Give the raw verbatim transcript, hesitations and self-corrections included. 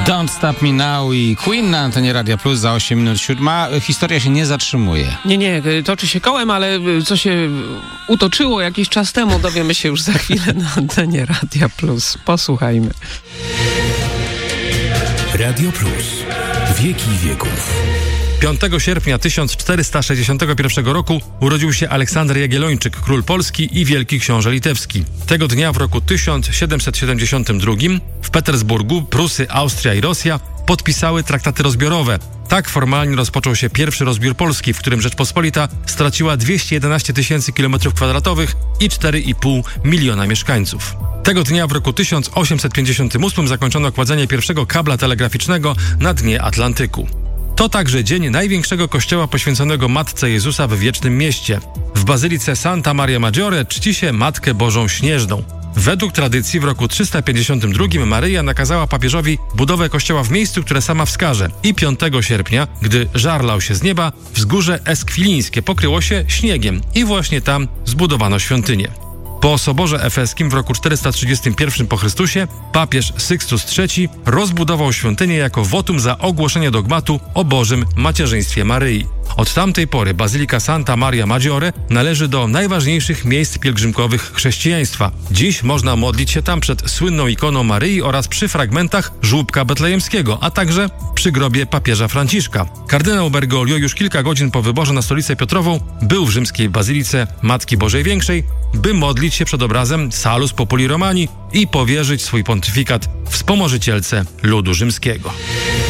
Don't Stop Me Now i Queen na antenie Radia Plus za osiem minut siódma. Historia się nie zatrzymuje. Nie, nie, toczy się kołem, ale co się utoczyło jakiś czas temu, dowiemy się już za chwilę na antenie Radia Plus. Posłuchajmy. Radio Plus. Wieki wieków. piątego sierpnia tysiąc czterysta sześćdziesiątego pierwszego roku urodził się Aleksander Jagiellończyk, król Polski i wielki książę litewski. Tego dnia w roku tysiąc siedemset siedemdziesiątym drugim w Petersburgu Prusy, Austria i Rosja podpisały traktaty rozbiorowe. Tak formalnie rozpoczął się pierwszy rozbiór Polski, w którym Rzeczpospolita straciła dwieście jedenaście tysięcy kilometrów kwadratowych i cztery i pół miliona mieszkańców. Tego dnia w roku tysiąc osiemset pięćdziesiątym ósmym zakończono kładzenie pierwszego kabla telegraficznego na dnie Atlantyku. To także dzień największego kościoła poświęconego Matce Jezusa w Wiecznym Mieście. W bazylice Santa Maria Maggiore czci się Matkę Bożą Śnieżną. Według tradycji w roku trzysta pięćdziesiątym drugim Maryja nakazała papieżowi budowę kościoła w miejscu, które sama wskaże. I piątego sierpnia, gdy żar lał się z nieba, wzgórze Eskwilińskie pokryło się śniegiem i właśnie tam zbudowano świątynię. Po Soborze Efeskim w roku czterysta trzydziestym pierwszym po Chrystusie papież Sykstus trzeci rozbudował świątynię jako wotum za ogłoszenie dogmatu o Bożym macierzyństwie Maryi. Od tamtej pory bazylika Santa Maria Maggiore należy do najważniejszych miejsc pielgrzymkowych chrześcijaństwa. Dziś można modlić się tam przed słynną ikoną Maryi oraz przy fragmentach żłóbka betlejemskiego, a także przy grobie papieża Franciszka. Kardynał Bergoglio już kilka godzin po wyborze na stolicę Piotrową był w rzymskiej bazylice Matki Bożej Większej, by modlić się przed obrazem Salus Populi Romani i powierzyć swój pontyfikat wspomożycielce ludu rzymskiego.